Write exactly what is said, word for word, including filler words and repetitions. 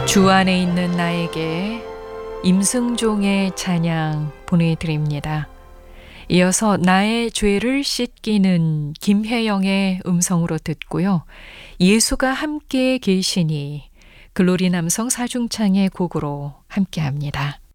주 안에 있는 나에게 임승종의 찬양 보내드립니다. 이어서 나의 죄를 씻기는 김혜영의 음성으로 듣고요. 예수가 함께 계시니 글로리 남성 사중창의 곡으로 함께합니다.